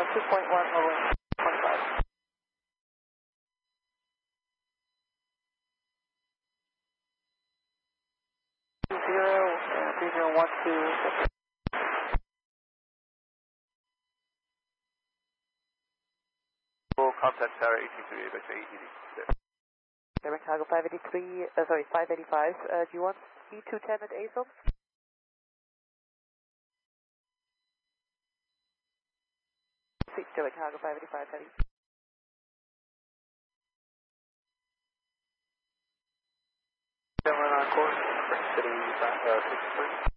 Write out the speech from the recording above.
2.1 over 0.5. 3012. Full contact tower 83, vector 80. Direct Cargo 583, 585. Do you want E210 at ASOM? Direct Cargo 585, heavy. Then we're on course, city, 63.